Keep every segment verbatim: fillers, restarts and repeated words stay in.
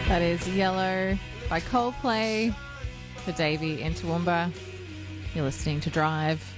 That is Yellow by Coldplay for Davey in Toowoomba. You're listening to Drive.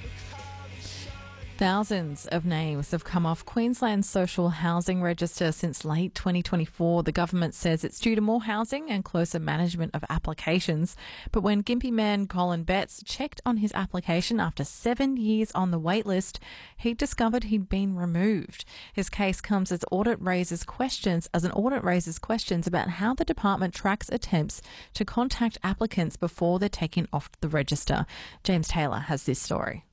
Thousands of names have come off Queensland's social housing register since late twenty twenty-four. The government says it's due to more housing and closer management of applications. But when Gympie man Colin Betts checked on his application after seven years on the wait list, he discovered he'd been removed. His case comes as audit raises questions, as an audit raises questions about how the department tracks attempts to contact applicants before they're taken off the register. James Taylor has this story.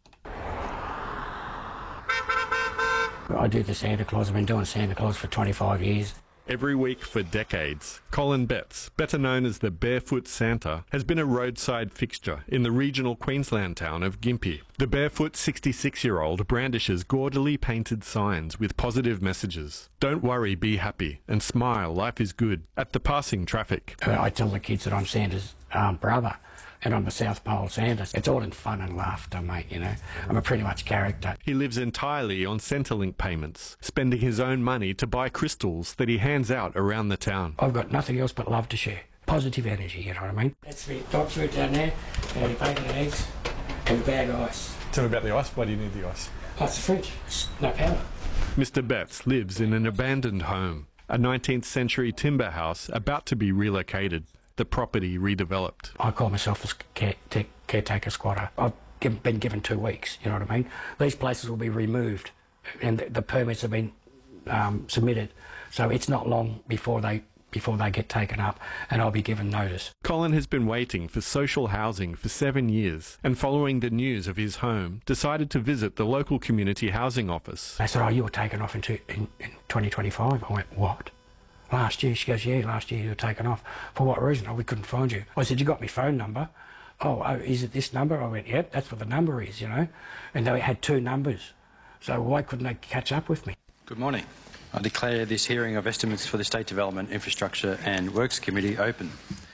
I do the Santa Claus. I've been doing Santa Claus for twenty-five years. Every week for decades, Colin Betts, better known as the Barefoot Santa, has been a roadside fixture in the regional Queensland town of Gympie. The barefoot sixty-six-year-old brandishes gaudily painted signs with positive messages. Don't worry, be happy, and smile, life is good, at the passing traffic. I tell the kids that I'm Santa's um, brother, and I'm the South Pole Santa. It's all in fun and laughter, mate, you know. I'm a pretty much character. He lives entirely on Centrelink payments, spending his own money to buy crystals that he hands out around the town. I've got nothing else but love to share. Positive energy, you know what I mean? That's the dog food down there, and bacon and eggs, and a bag of ice. Tell me about the ice. Why do you need the ice? Oh, it's the fridge. It's no powder. Mister Betts lives in an abandoned home, a nineteenth century timber house about to be relocated. The property redeveloped. I call myself a care, caretaker squatter. I've given, been given two weeks, you know what I mean? These places will be removed and the, the permits have been um, submitted, so it's not long before they before they get taken up, and I'll be given notice. Colin has been waiting for social housing for seven years and following the news of his home, decided to visit the local community housing office. They said, oh, you were taken off in, two, in, in twenty twenty-five. I went, what? Last year? She goes, yeah, last year you were taken off. For what reason? Oh, we couldn't find you. I said, you got my phone number? Oh, oh, is it this number? I went, yep, that's what the number is, you know. And they had two numbers. So why couldn't they catch up with me? Good morning. I declare this hearing of estimates for the State Development, Infrastructure and Works Committee open.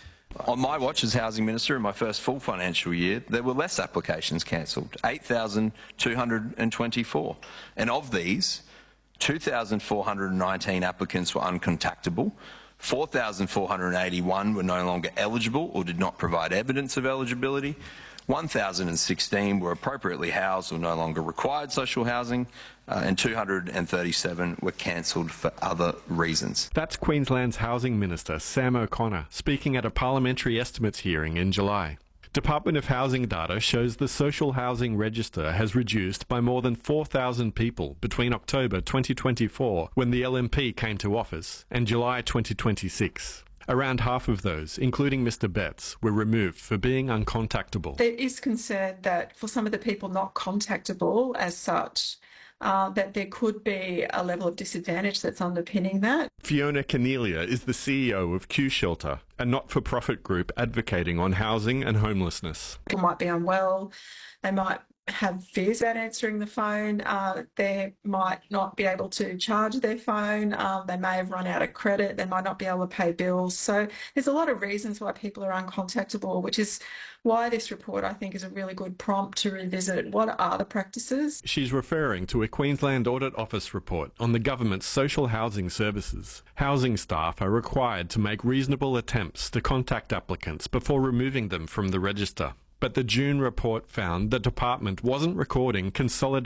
On my watch as Housing Minister in my first full financial year, there were less applications cancelled, eight thousand two hundred twenty-four. And of these, two thousand four hundred nineteen applicants were uncontactable, four thousand four hundred eighty-one were no longer eligible or did not provide evidence of eligibility, one thousand sixteen were appropriately housed or no longer required social housing, uh, and two hundred thirty-seven were cancelled for other reasons. That's Queensland's Housing Minister Sam O'Connor speaking at a parliamentary estimates hearing in July. Department of Housing data shows the social housing register has reduced by more than four thousand people between October twenty twenty-four, when the L N P came to office, and July twenty twenty-six. Around half of those, including Mister Betts, were removed for being uncontactable. There is concern that for some of the people not contactable as such, Uh, that there could be a level of disadvantage that's underpinning that. Fiona Cornelia is the C E O of Q Shelter, a not-for-profit group advocating on housing and homelessness. People might be unwell, they might have fears about answering the phone, uh, they might not be able to charge their phone, uh, they may have run out of credit, they might not be able to pay bills. So there's a lot of reasons why people are uncontactable, which is why this report, I think, is a really good prompt to revisit what are the practices. She's referring to a Queensland Audit Office report on the government's social housing services. Housing staff are required to make reasonable attempts to contact applicants before removing them from the register. But the June report found the department wasn't recording consolidated